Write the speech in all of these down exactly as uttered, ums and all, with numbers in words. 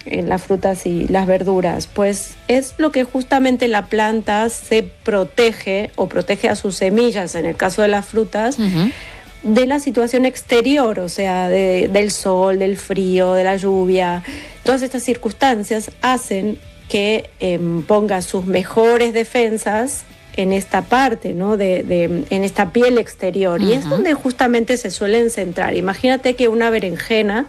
en las frutas y las verduras? Pues es lo que justamente la planta se protege o protege a sus semillas, en el caso de las frutas, uh-huh. de la situación exterior, o sea, de, del sol, del frío, de la lluvia. Todas estas circunstancias hacen que eh, ponga sus mejores defensas en esta parte, ¿no? de, de, en esta piel exterior. Uh-huh. Y es donde justamente se suelen centrar. Imagínate que una berenjena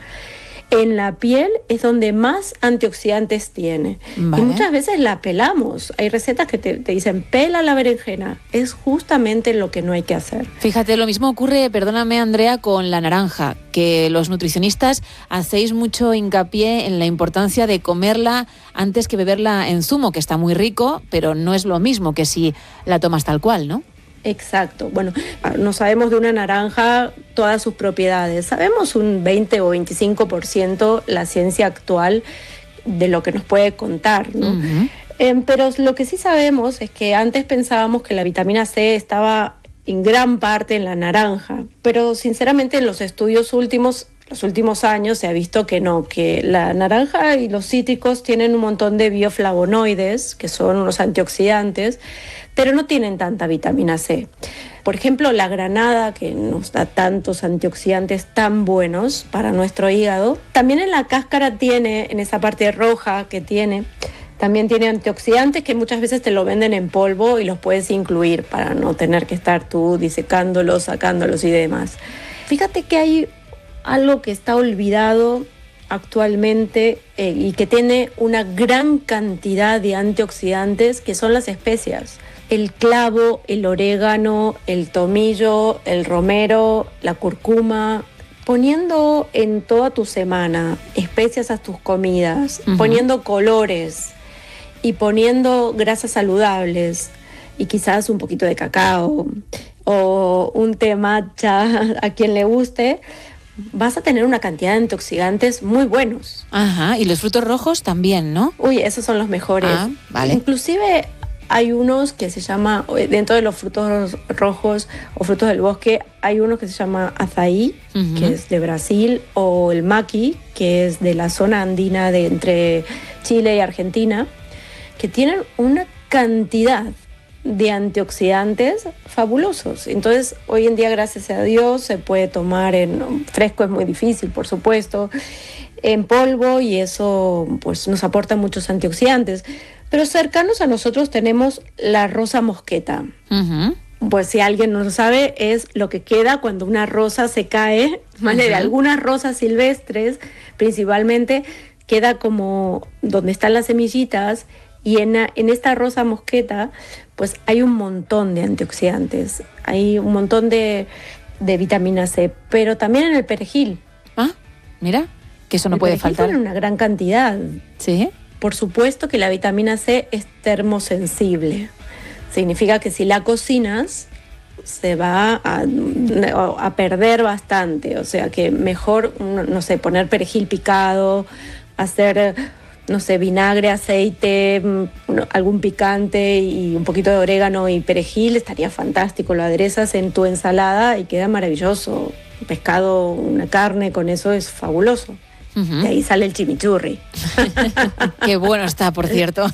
en la piel es donde más antioxidantes tiene. Vale. Y muchas veces la pelamos. Hay recetas que te, te dicen, pela la berenjena. Es justamente lo que no hay que hacer. Fíjate, lo mismo ocurre, perdóname Andrea, con la naranja, que los nutricionistas hacéis mucho hincapié en la importancia de comerla antes que beberla en zumo, que está muy rico, pero no es lo mismo que si la tomas tal cual, ¿no? Exacto. Bueno, no sabemos de una naranja todas sus propiedades. Sabemos un veinte o veinticinco por ciento la ciencia actual de lo que nos puede contar, ¿no? Uh-huh. Eh, pero lo que sí sabemos es que antes pensábamos que la vitamina C estaba en gran parte en la naranja, pero sinceramente en los estudios últimos, los últimos años se ha visto que no, que la naranja y los cítricos tienen un montón de bioflavonoides, que son unos antioxidantes, pero no tienen tanta vitamina C. Por ejemplo, la granada, que nos da tantos antioxidantes tan buenos para nuestro hígado, también en la cáscara tiene, en esa parte roja que tiene, también tiene antioxidantes que muchas veces te lo venden en polvo y los puedes incluir para no tener que estar tú disecándolos, sacándolos y demás. Fíjate que hay algo que está olvidado actualmente eh, y que tiene una gran cantidad de antioxidantes, que son las especias. El clavo, el orégano, el tomillo, el romero, la cúrcuma. Poniendo en toda tu semana especias a tus comidas, uh-huh. poniendo colores y poniendo grasas saludables y quizás un poquito de cacao o un té matcha a quien le guste, vas a tener una cantidad de antioxidantes muy buenos. Ajá, y los frutos rojos también, ¿no? Uy, esos son los mejores. Ah, vale. Inclusive hay unos que se llama, dentro de los frutos rojos o frutos del bosque, hay uno que se llama azaí, uh-huh. que es de Brasil, o el maqui, que es de la zona andina de entre Chile y Argentina, que tienen una cantidad de antioxidantes fabulosos. Entonces, hoy en día, gracias a Dios, se puede tomar en fresco, es muy difícil, por supuesto, en polvo, y eso pues nos aporta muchos antioxidantes. Pero cercanos a nosotros tenemos la rosa mosqueta. Uh-huh. Pues si alguien no lo sabe, es lo que queda cuando una rosa se cae, ¿vale? Uh-huh. De algunas rosas silvestres, principalmente, queda como donde están las semillitas, y en, en esta rosa mosqueta, pues hay un montón de antioxidantes, hay un montón de, de vitamina C, pero también en el perejil. Ah, mira, que eso no el puede faltar. faltar. Tiene una gran cantidad. Sí. Por supuesto que la vitamina C es termosensible. Significa que si la cocinas, se va a, a perder bastante. O sea que mejor, no sé, poner perejil picado, hacer, no sé, vinagre, aceite, algún picante y un poquito de orégano y perejil, estaría fantástico. Lo aderezas en tu ensalada y queda maravilloso. Un pescado, una carne, con eso es fabuloso. Uh-huh. De ahí sale el chimichurri. Qué bueno está, por cierto.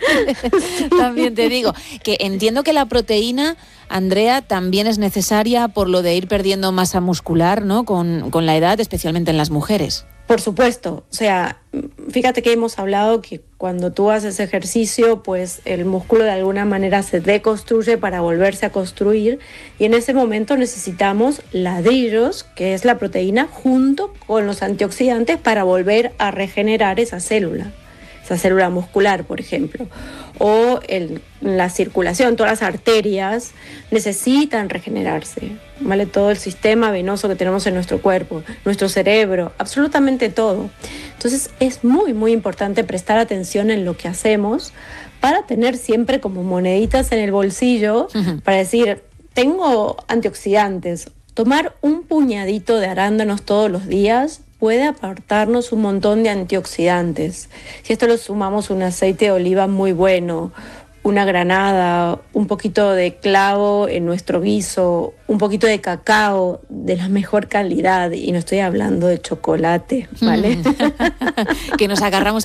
También te digo que entiendo que la proteína, Andrea, también es necesaria por lo de ir perdiendo masa muscular, ¿no? Con, con la edad, especialmente en las mujeres. Por supuesto, o sea, fíjate que hemos hablado que cuando tú haces ejercicio, pues el músculo de alguna manera se deconstruye para volverse a construir, y en ese momento necesitamos ladrillos, que es la proteína, junto con los antioxidantes para volver a regenerar esa célula, esa célula muscular, por ejemplo. O el, la circulación, todas las arterias necesitan regenerarse, ¿vale? Todo el sistema venoso que tenemos en nuestro cuerpo, nuestro cerebro, absolutamente todo. Entonces es muy, muy importante prestar atención en lo que hacemos para tener siempre como moneditas en el bolsillo, uh-huh. para decir, tengo antioxidantes. Tomar un puñadito de arándanos todos los días puede aportarnos un montón de antioxidantes. Si esto lo sumamos un aceite de oliva muy bueno, una granada, un poquito de clavo en nuestro guiso, un poquito de cacao de la mejor calidad, y no estoy hablando de chocolate, ¿vale? Que nos agarramos